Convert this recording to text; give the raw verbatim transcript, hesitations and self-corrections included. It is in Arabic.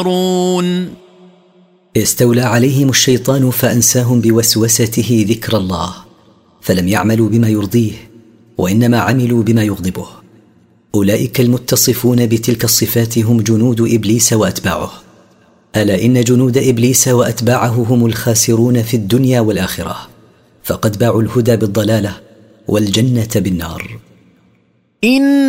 استولى عليهم الشيطان فأنساهم بوسوسته ذكر الله، فلم يعملوا بما يرضيه وإنما عملوا بما يغضبه. أولئك المتصفون بتلك الصفات هم جنود إبليس وأتباعه. ألا إن جنود إبليس وأتباعه هم الخاسرون في الدنيا والآخرة، فقد باعوا الهدى بالضلالة والجنة بالنار.